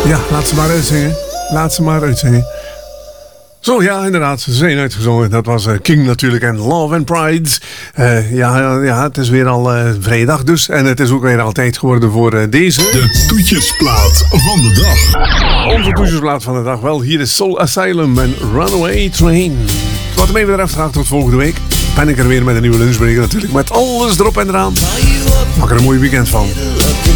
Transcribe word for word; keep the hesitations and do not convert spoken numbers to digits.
Ja, laat ze maar uitzingen. Laat ze maar uitzingen. Zo, ja, inderdaad. Ze zijn uitgezongen. Dat was uh, King natuurlijk en Love and Pride. Uh, ja, ja, het is weer al uh, vrijdag dus. En het is ook weer al tijd geworden voor uh, deze. De toetjesplaat van de dag. Onze toetjesplaat van de dag. Wel, hier is Soul Asylum en Runaway Train. Wat er mee betreft, graag tot volgende week. Ben ik er weer met een nieuwe lunchbreaker natuurlijk. Met alles erop en eraan. Maak er een mooi weekend van.